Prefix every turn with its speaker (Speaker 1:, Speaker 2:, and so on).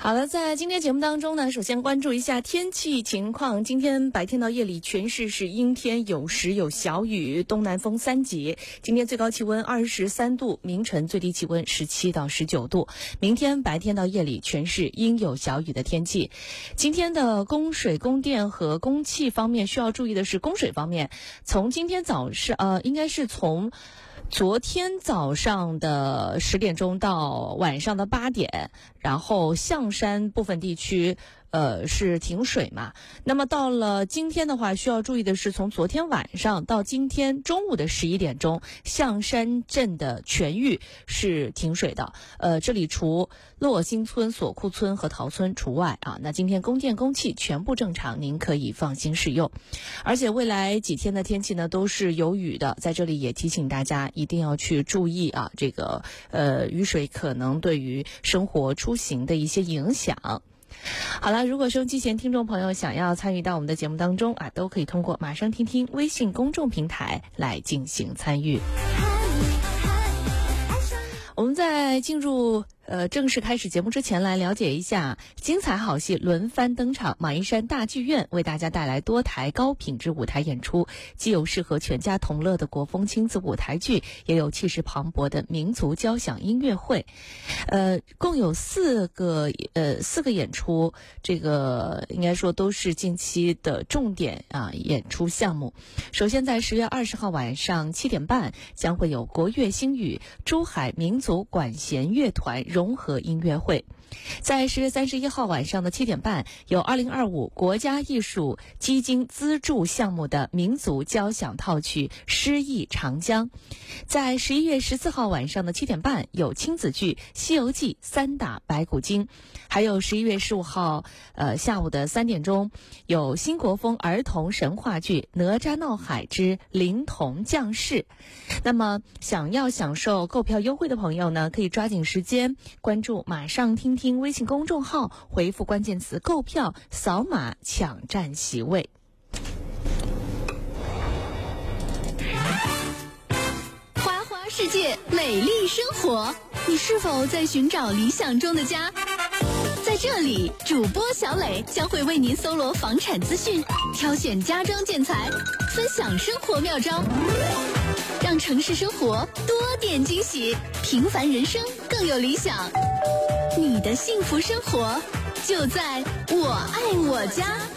Speaker 1: 好了，在今天节目当中呢，首先关注一下天气情况。今天白天到夜里全市是阴天，有时有小雨，东南风3级。今天最高气温23度，凌晨最低气温17到19度。明天白天到夜里全市阴有小雨的天气。今天的供水、供电和供气方面需要注意的是，供水方面，从今天早上应该是从昨天早上的10点钟到晚上的8点，然后象山部分地区是停水嘛。那么到了今天的话，需要注意的是，从昨天晚上到今天中午的11点钟，象山镇的全域是停水的。这里除洛兴村、索库村和陶村除外啊。那今天供电供气全部正常，您可以放心使用。而且未来几天的天气呢都是有雨的，在这里也提醒大家一定要去注意啊，这个雨水可能对于生活出行的一些影响。好了，如果收音机前听众朋友想要参与到我们的节目当中啊，都可以通过马上听听微信公众平台来进行参与。我们在进入正式开始节目之前，来了解一下精彩好戏轮番登场。马鞍山大剧院为大家带来多台高品质舞台演出，既有适合全家同乐的国风亲子舞台剧，也有气势磅礴的民族交响音乐会。共有4个演出，这个应该说都是近期的重点演出项目。首先在10月20号晚上7点半，将会有国乐星语珠海民族管弦乐团融合音乐会。在10月31号晚上的7点半，有2025国家艺术基金资助项目的民族交响套曲《诗意长江》。在11月14号晚上的7点半，有亲子剧《西游记》3打白骨精。还有11月15号下午的3点钟，有新国风儿童神话剧《哪吒闹海之灵童降世》。那么想要享受购票优惠的朋友呢，可以抓紧时间关注马上听听微信公众号，回复关键词购票，扫码抢占席位。
Speaker 2: 花花世界，美丽生活，你是否在寻找理想中的家？在这里，主播小磊将会为您搜罗房产资讯，挑选家装建材，分享生活妙招，让城市生活多点惊喜，平凡人生更有理想。你的幸福生活就在我爱我家。